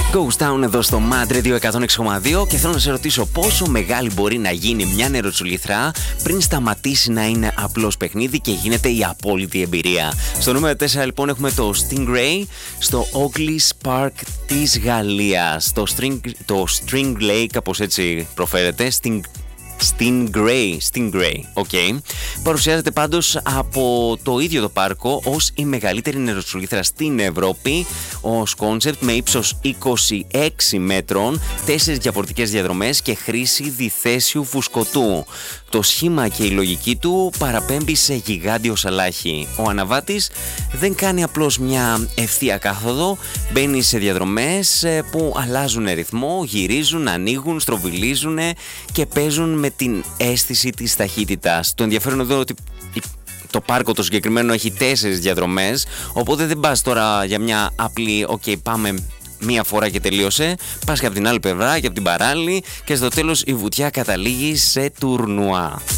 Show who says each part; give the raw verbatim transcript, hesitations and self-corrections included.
Speaker 1: Ghost Town εδώ στο Mad Radio εκατόν έξι κόμμα δύο και θέλω να σε ρωτήσω πόσο μεγάλη μπορεί να γίνει μια νεροτσουλήθρα πριν σταματήσει να είναι απλώς παιχνίδι και γίνεται η απόλυτη εμπειρία. Στο νούμερο τέσσερα λοιπόν έχουμε το Stingray στο Oakley's Park της Γαλλίας. Το, String, το Stingray, κάπως έτσι προφέρεται, Sting, Stingray, Stingray, οκ. Okay. Παρουσιάζεται πάντως από το ίδιο το πάρκο ως η μεγαλύτερη νεροτσουλήθρα στην Ευρώπη ως κόνσεπτ με ύψος είκοσι έξι μέτρων, τέσσερις διαφορετικές διαδρομές και χρήση διθέσιου φουσκωτού. Το σχήμα και η λογική του παραπέμπει σε γιγάντιο σαλάχι. Ο αναβάτης δεν κάνει απλώς μια ευθεία κάθοδο, μπαίνει σε διαδρομές που αλλάζουν ρυθμό, γυρίζουν, ανοίγουν, στροβιλίζουν και παίζουν με την αίσθηση της ταχύτητας. Το ενδιαφέρον εδώ ότι το πάρκο το συγκεκριμένο έχει τέσσερις διαδρομές, οπότε δεν πας τώρα για μια απλή «οκ, okay, πάμε μία φορά και τελείωσε», πας και από την άλλη πλευρά και από την παράλληλη και στο τέλος η βουτιά καταλήγει σε τουρνουά.